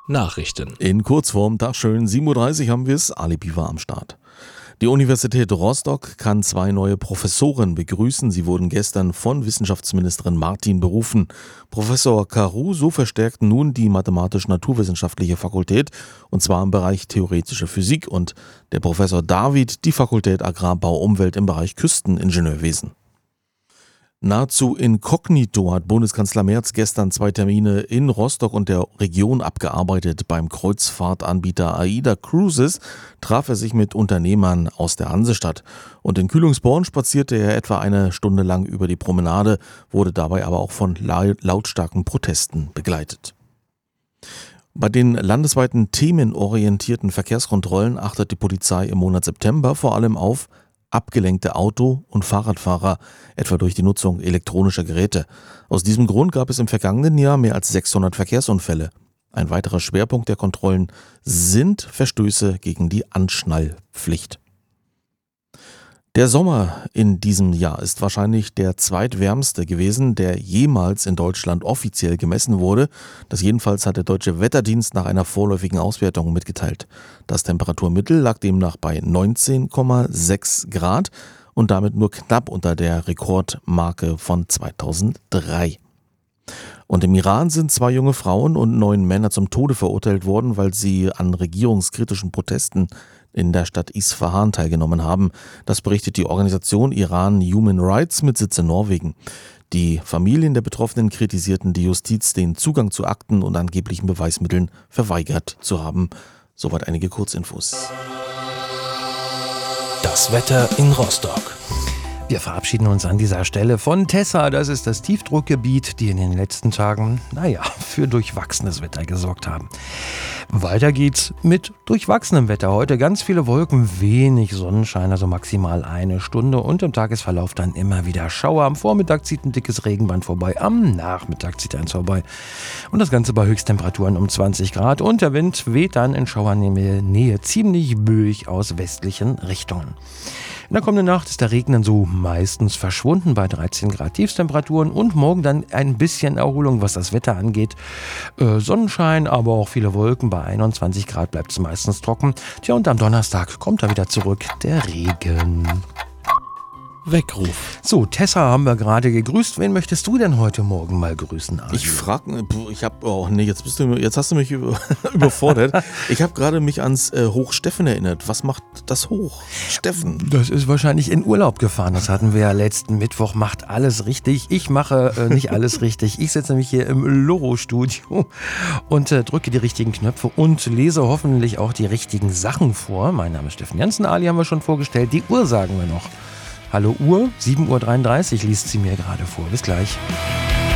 Nachrichten. In Kurzform, Tag schön, 7:30 Uhr haben wir es, Ali Biwa am Start. Die Universität Rostock kann 2 neue Professoren begrüßen. Sie wurden gestern von Wissenschaftsministerin Martin berufen. Professor Caruso verstärkt nun die mathematisch-naturwissenschaftliche Fakultät, und zwar im Bereich theoretische Physik, und der Professor David die Fakultät Agrarbau-Umwelt im Bereich Küsteningenieurwesen. Nahezu inkognito hat Bundeskanzler Merz gestern 2 Termine in Rostock und der Region abgearbeitet. Beim Kreuzfahrtanbieter AIDA Cruises traf er sich mit Unternehmern aus der Hansestadt. Und in Kühlungsborn spazierte er etwa eine Stunde lang über die Promenade, wurde dabei aber auch von lautstarken Protesten begleitet. Bei den landesweiten themenorientierten Verkehrskontrollen achtet die Polizei im Monat September vor allem auf abgelenkte Auto- und Fahrradfahrer, etwa durch die Nutzung elektronischer Geräte. Aus diesem Grund gab es im vergangenen Jahr mehr als 600 Verkehrsunfälle. Ein weiterer Schwerpunkt der Kontrollen sind Verstöße gegen die Anschnallpflicht. Der Sommer in diesem Jahr ist wahrscheinlich der zweitwärmste gewesen, der jemals in Deutschland offiziell gemessen wurde. Das jedenfalls hat der Deutsche Wetterdienst nach einer vorläufigen Auswertung mitgeteilt. Das Temperaturmittel lag demnach bei 19,6 Grad und damit nur knapp unter der Rekordmarke von 2003. Und im Iran sind 2 junge Frauen und 9 Männer zum Tode verurteilt worden, weil sie an regierungskritischen Protesten in der Stadt Isfahan teilgenommen haben. Das berichtet die Organisation Iran Human Rights mit Sitz in Norwegen. Die Familien der Betroffenen kritisierten die Justiz, den Zugang zu Akten und angeblichen Beweismitteln verweigert zu haben. Soweit einige Kurzinfos. Das Wetter in Rostock. Wir verabschieden uns an dieser Stelle von Tessa. Das ist das Tiefdruckgebiet, die in den letzten Tagen, für durchwachsenes Wetter gesorgt haben. Weiter geht's mit durchwachsenem Wetter. Heute ganz viele Wolken, wenig Sonnenschein, also maximal 1 Stunde. Und im Tagesverlauf dann immer wieder Schauer. Am Vormittag zieht ein dickes Regenband vorbei, am Nachmittag zieht eins vorbei. Und das Ganze bei Höchsttemperaturen um 20 Grad. Und der Wind weht dann in Schauernähe ziemlich böig aus westlichen Richtungen. In der kommenden Nacht ist der Regen dann so meistens verschwunden bei 13 Grad Tiefstemperaturen und morgen dann ein bisschen Erholung, was das Wetter angeht. Sonnenschein, aber auch viele Wolken. Bei 21 Grad bleibt es meistens trocken. Tja, und am Donnerstag kommt da wieder zurück der Regen. Weckruf. So, Tessa haben wir gerade gegrüßt. Wen möchtest du denn heute Morgen mal grüßen, Adi? Jetzt hast du mich überfordert. Ich habe gerade mich ans Hochsteffen erinnert. Was macht das Hochsteffen? Das ist wahrscheinlich in Urlaub gefahren. Das hatten wir ja letzten Mittwoch. Macht alles richtig. Ich mache nicht alles richtig. Ich sitze nämlich hier im Loro-Studio und drücke die richtigen Knöpfe und lese hoffentlich auch die richtigen Sachen vor. Mein Name ist Steffen Jansen. Ali haben wir schon vorgestellt. Die Uhr sagen wir noch. Hallo Uhr, 7:33 Uhr liest sie mir gerade vor. Bis gleich.